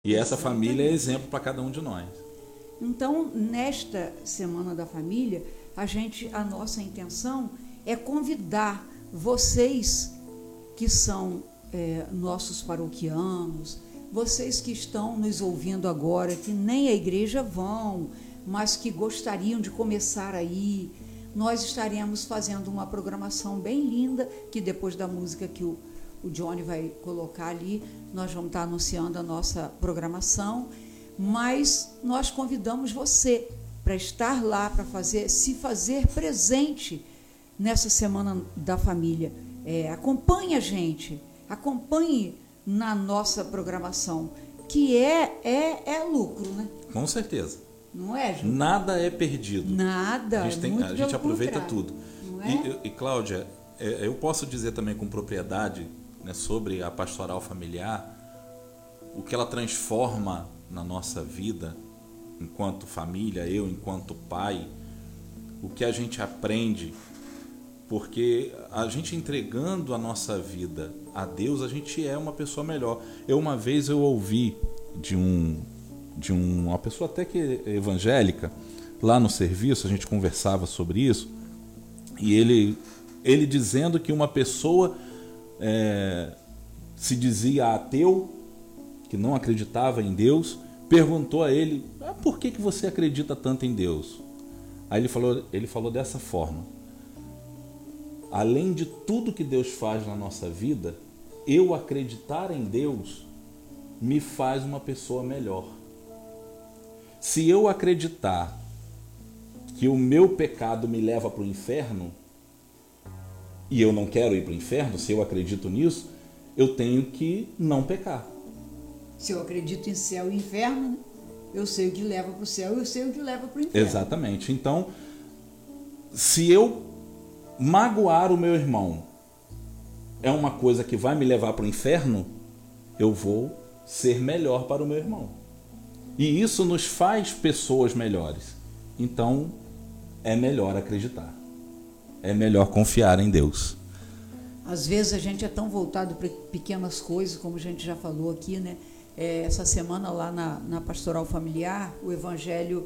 E essa família é exemplo para cada um de nós. Então, nesta Semana da Família, a nossa intenção é convidar vocês que são nossos paroquianos, vocês que estão nos ouvindo agora, que nem à igreja vão, mas que gostariam de começar aí. Nós estaremos fazendo uma programação bem linda, que depois da música que o Johnny vai colocar ali, nós vamos estar anunciando a nossa programação, mas nós convidamos você para estar lá, para se fazer presente nessa Semana da Família. Acompanhe a gente, acompanhe na nossa programação, que é lucro, né? Com certeza. Não é, Ju? Nada é perdido. Nada. A gente aproveita tudo. Não é? E Cláudia, eu posso dizer também com propriedade, né, sobre a pastoral familiar, o que ela transforma na nossa vida, enquanto família, eu enquanto pai, o que a gente aprende, porque a gente entregando a nossa vida a Deus, a gente é uma pessoa melhor. Uma vez eu ouvi de uma pessoa até que evangélica, lá no serviço, a gente conversava sobre isso, e ele dizendo que uma pessoa se dizia ateu, que não acreditava em Deus, perguntou a ele, por que você acredita tanto em Deus? Aí ele falou dessa forma: além de tudo que Deus faz na nossa vida, eu acreditar em Deus me faz uma pessoa melhor. Se eu acreditar que o meu pecado me leva para o inferno, e eu não quero ir para o inferno, se eu acredito nisso, eu tenho que não pecar. Se eu acredito em céu e inferno, eu sei o que leva para o céu e eu sei o que leva para o inferno. Exatamente. Então, se eu magoar o meu irmão é uma coisa que vai me levar para o inferno, eu vou ser melhor para o meu irmão. E isso nos faz pessoas melhores. Então, é melhor acreditar. É melhor confiar em Deus. Às vezes a gente é tão voltado para pequenas coisas, como a gente já falou aqui, né? Essa semana lá na Pastoral Familiar, o Evangelho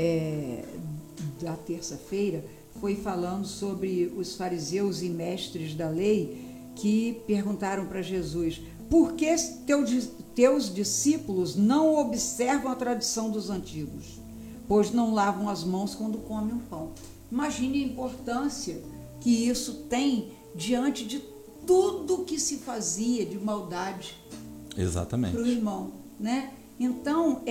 da terça-feira foi falando sobre os fariseus e mestres da lei que perguntaram para Jesus: por que teus discípulos não observam a tradição dos antigos, pois não lavam as mãos quando comem o pão? Imagine a importância que isso tem diante de tudo que se fazia de maldade. Exatamente. Para o irmão, né? Então,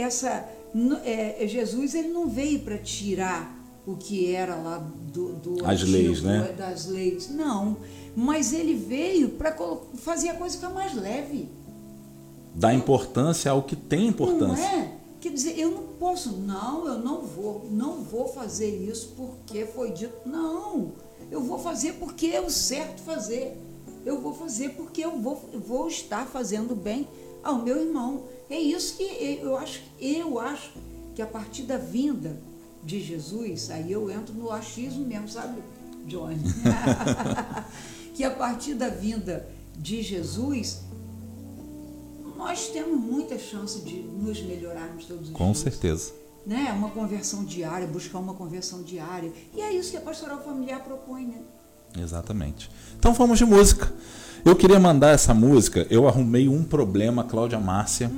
Jesus ele não veio para tirar o que era lá as antigo, leis, né? Das leis, não. Mas ele veio para fazer a coisa ficar mais leve. Dar importância ao que tem importância. Não é? Quer dizer, eu não posso, eu não vou fazer isso porque foi dito. Não, eu vou fazer porque é o certo fazer. Eu vou fazer porque eu vou estar fazendo bem ao meu irmão. É isso que eu acho que a partir da vinda de Jesus, aí eu entro no achismo mesmo, sabe, Johnny? Que a partir da vinda de Jesus, nós temos muita chance de nos melhorarmos todos os dias. Com certeza. Né? Uma conversão diária, buscar uma conversão diária. E é isso que a Pastoral Familiar propõe, né? Exatamente. Então vamos de música. Eu queria mandar essa música, eu arrumei um problema, Cláudia Márcia.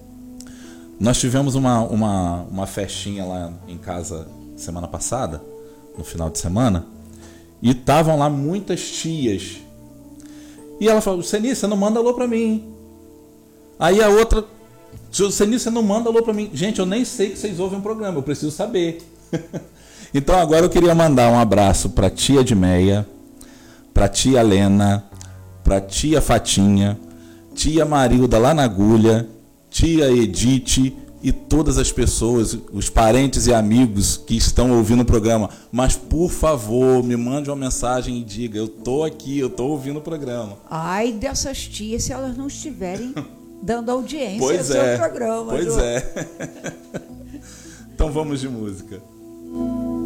Nós tivemos uma festinha lá em casa semana passada, no final de semana, e estavam lá muitas tias. E ela falou: Cenice, você não manda alô pra mim. Aí a outra: Cenice, você não manda alô pra mim. Gente, eu nem sei que vocês ouvem o programa, eu preciso saber. Então agora eu queria mandar um abraço pra tia Edmeia, pra tia Lena, pra tia Fatinha, tia Marilda lá na Agulha, tia Edith e todas as pessoas, os parentes e amigos que estão ouvindo o programa. Mas, por favor, me mande uma mensagem e diga: eu tô aqui, eu tô ouvindo o programa. Ai dessas tias se elas não estiverem dando audiência ao seu programa. Pois é. Então vamos de música.